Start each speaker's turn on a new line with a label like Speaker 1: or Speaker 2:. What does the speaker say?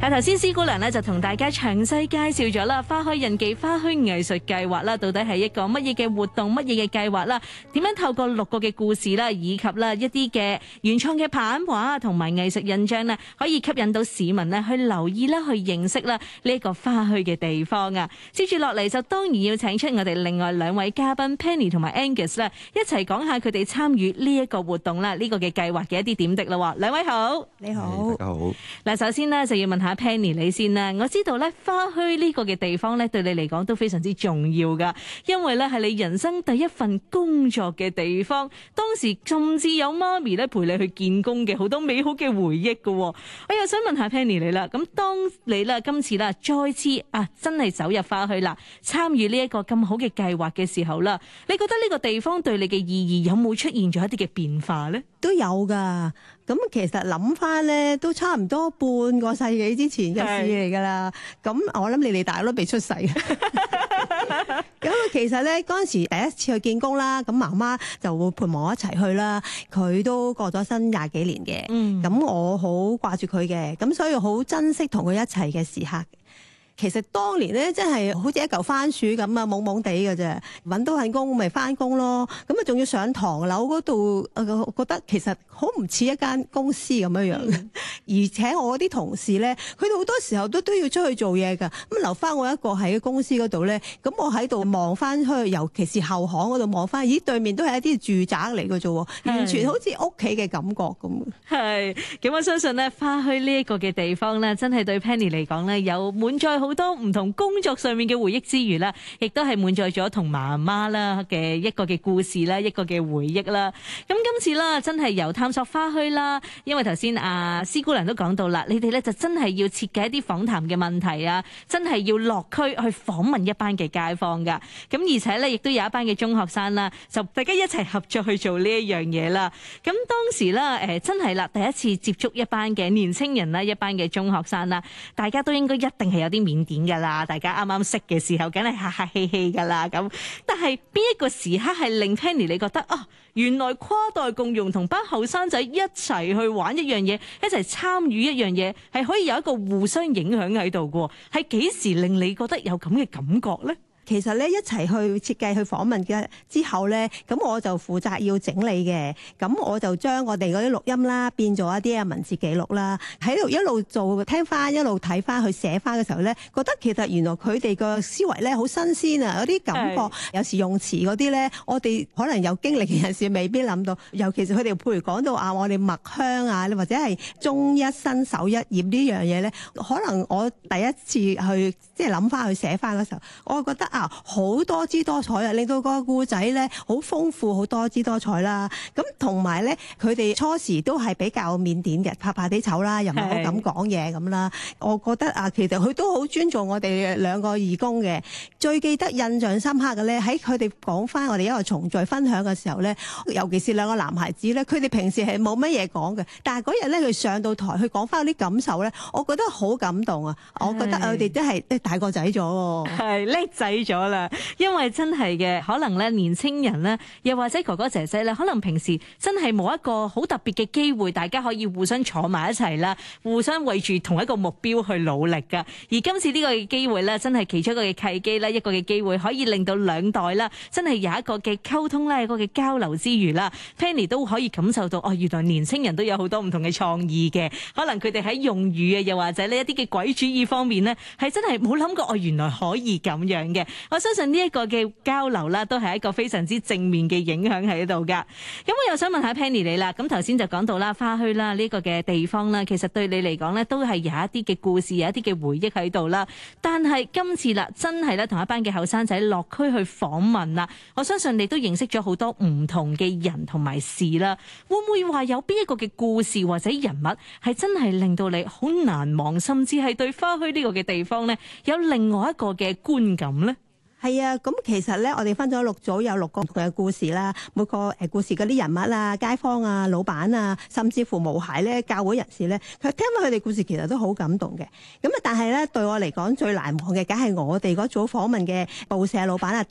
Speaker 1: 頭先施姑娘咧就同大家詳細介紹咗啦，花墟印記花墟藝術計劃啦，到底係一個乜嘢嘅活動，乜嘢嘅計劃啦？點樣透過6個嘅故事啦，以及啦一啲嘅原創嘅版畫同埋藝術印章呢，可以吸引到市民呢去留意啦，去認識啦呢一個花墟嘅地方啊！接住落嚟就當然要請出我哋另外2位嘉賓 Penny 同埋 Angus 啦，一齊講下佢哋參與呢一個活動啦，呢個嘅計劃嘅一啲點滴啦。兩位好，
Speaker 2: 你好，大家好。
Speaker 1: 嗱，首先呢，就要問下 Penny 你先啦。我知道咧花墟呢個嘅地方咧對你嚟講都非常之重要噶，因為咧係你人生第一份工作嘅地方，當時甚至有媽咪咧陪你去見工嘅好多美好嘅回憶噶。我又想問下 Penny 你啦，咁當你啦今次啦再次真係走入花墟啦，參與呢一個咁好嘅計劃嘅時候啦，你覺得呢個地方對你嘅意義有冇出現咗一啲嘅變化咧？
Speaker 2: 都有噶，咁其實諗翻咧，都差唔多半個世紀之前嘅事嚟噶啦。咁我諗你哋大家都未出世。咁其實咧嗰陣時第一次去見工啦，咁媽媽就會陪我一齊去啦。佢都過咗身20幾年嘅，咁我好掛住佢嘅，咁所以好珍惜同佢一齊嘅時刻。其實當年咧，真係好似一嚿番薯咁啊，懵懵地嘅啫。揾到份工咪翻工咯，咁啊仲要上唐樓嗰度，覺得其實好唔似一間公司咁樣樣。而且我啲同事咧，佢哋好多時候都要出去做嘢㗎，咁留翻我一個喺公司嗰度咧。咁我喺度望翻出去，尤其是後巷嗰度望翻，咦，對面都係一啲住宅嚟嘅啫，完全好似屋企嘅感覺咁。
Speaker 1: 係，咁我相信咧，花墟呢一個嘅地方咧，真係對 Penny 嚟講咧，有滿載好多唔同工作上面嘅回憶之餘啦，亦都係滿載咗同媽媽啦嘅一個嘅故事啦，一個嘅回憶啦。咁今次啦，真係由探索花墟啦，因為頭先施姑娘都講到啦，你哋咧就真係要設計一啲訪談嘅問題啊，真係要落區去訪問一班嘅街坊噶。咁而且咧，亦都有一班嘅中學生啦，就大家一齊合作去做呢一樣嘢啦。咁當時啦，真係啦，第一次接觸一班嘅年青人啦，一班嘅中學生啦，大家都應該一定係有啲腼腆噶啦，大家啱啱識嘅時候，梗係客客氣氣噶啦咁。但係邊一個時刻係令 Penny 你覺得原來跨代共融同班後生仔一齊去玩一樣嘢，一齊參與一樣嘢，係可以有一個互相影響喺度嘅？係幾時令你覺得有咁嘅感覺呢？
Speaker 2: 其實咧一齊去設計去訪問嘅之後咧，咁我就負責要整理嘅，咁我就將我哋嗰啲錄音啦變咗一啲文字記錄啦，喺度一路做聽翻一路睇翻去寫翻嘅時候咧，覺得其實原來佢哋個思維咧好新鮮啊，有啲感覺，有時用詞嗰啲咧，我哋可能有經歷嘅人士未必諗到，尤其是佢哋譬如講到我哋墨香啊，或者係中一新手一頁呢樣嘢咧，可能我第一次去即係諗翻去寫翻嘅時候，我覺得好多姿多彩啊，令到個故仔咧好豐富，好多姿多彩啦。咁同埋咧，佢哋初時都係比較腼腆嘅，怕怕地醜啦，又唔係好敢講嘢咁啦。我覺得其實佢都好尊重我哋2個義工嘅。最記得印象深刻嘅咧，喺佢哋講翻我哋一個重聚分享嘅時候咧，尤其是2個男孩子咧，佢哋平時係冇乜嘢講嘅，但係嗰日咧佢上到台去講翻啲感受咧，我覺得好感動啊！我覺得佢哋真係大個仔咗喎，
Speaker 1: 係叻仔咗啦，因為真係嘅，可能咧年青人咧，又或者哥哥姐姐咧，可能平時真係冇一個好特別嘅機會，大家可以互相坐埋一齊啦，互相為住同一個目標去努力噶。而今次呢個機會咧，真係其中一個嘅契機啦，一個嘅機會可以令到2代啦，真係有一個嘅溝通啦，一個嘅交流之餘啦 ，Penny 都可以感受到原來年青人都有好多唔同嘅創意嘅，可能佢哋喺用語啊，又或者呢一啲嘅鬼主意方面呢，係真係冇諗過原來可以咁樣嘅。我相信呢一個嘅交流啦，都係一個非常之正面嘅影響喺度噶。咁我又想問下 Penny 你啦，咁頭先就講到啦，花墟啦呢個嘅地方啦，其實對你嚟講咧，都係有一啲嘅故事，有一啲嘅回憶喺度啦。但係今次啦，真係咧同一班嘅後生仔落區去訪問啦，我相信你都認識咗好多唔同嘅人同埋事啦。會唔會話有邊一個嘅故事或者人物係真係令到你好難忘，甚至係對花墟呢個嘅地方咧有另外一個嘅觀感咧？
Speaker 2: 係啊，咁其實咧，我哋分咗6組，有6個唔同嘅故事啦。每個故事嗰啲人物啊、街坊啊、老闆啊，甚至乎無鞋咧、教會人士咧，佢聽翻佢哋故事，其實都好感動嘅。咁但係咧，對我嚟講最難忘嘅，梗係我哋嗰組訪問嘅報社老闆啊。